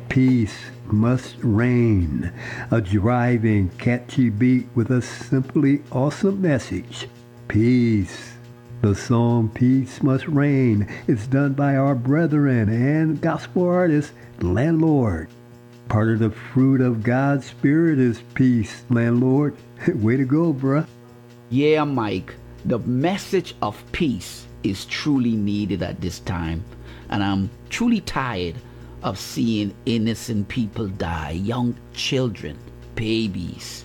Peace must reign. A driving, catchy beat with a simply awesome message. Peace. The song Peace Must Reign is done by our brethren and gospel artist, Landlord. Part of the fruit of God's Spirit is peace, Landlord. Way to go, bruh. Yeah, Mike, the message of peace is truly needed at this time. And I'm truly tired of seeing innocent people die, young children, babies,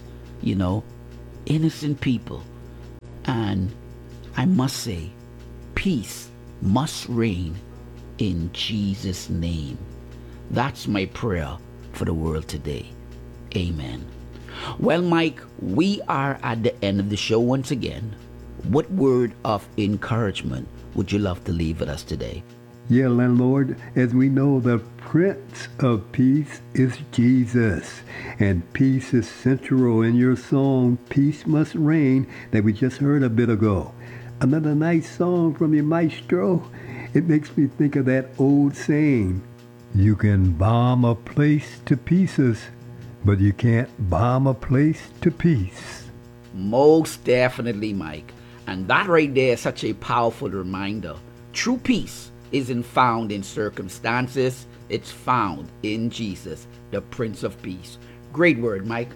innocent people. And I must say, peace must reign in Jesus' name. That's my prayer for the world today. Amen. Well, Mike, we are at the end of the show once again. What word of encouragement would you love to leave with us today? Yeah, Landlord, as we know, the Prince of Peace is Jesus. And peace is central in your song, Peace Must Reign, that we just heard a bit ago. Another nice song from your maestro. It makes me think of that old saying, you can bomb a place to pieces, but you can't bomb a place to peace. Most definitely, Mike. And that right there is such a powerful reminder. True peace isn't found in circumstances, it's found in Jesus, the Prince of Peace. Great word, Mike.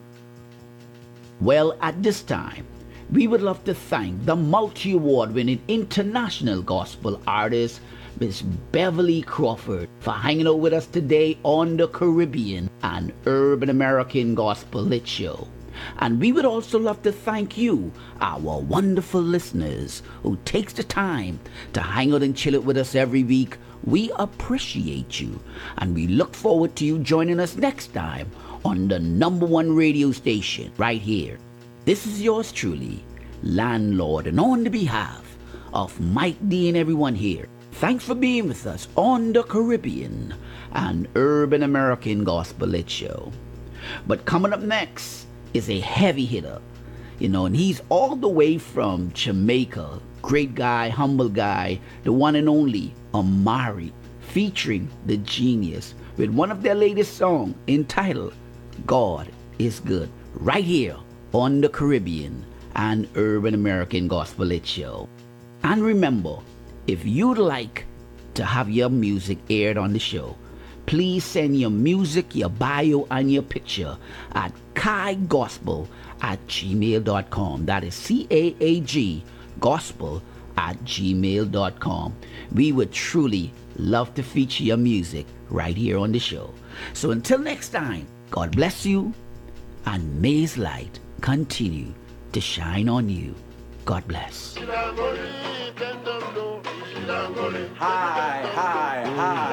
Well, at this time, we would love to thank the multi-award-winning international gospel artist, Miss Beverly Crawford, for hanging out with us today on the Caribbean and Urban American Gospel Lit Show. And we would also love to thank you, our wonderful listeners, who takes the time to hang out and chill it with us every week. We appreciate you, and we look forward to you joining us next time on the #1 radio station right here. This is yours truly, Landlord, and on the behalf of Mike D and everyone here, thanks for being with us on the Caribbean and Urban American Gospel Lit Show. But coming up next is a heavy hitter, and he's all the way from Jamaica. Great guy, humble guy, the one and only Amari, featuring The Genius with one of their latest songs entitled God is Good, right here on the Caribbean and Urban American Gospel Lit Show. And remember, if you'd like to have your music aired on the show, please send your music, your bio, and your picture at kaigospel@gmail.com. That is CAAG gospel@gmail.com. We would truly love to feature your music right here on the show. So until next time, God bless you, and may His light continue to shine on you. God bless. Hi, hi, hi.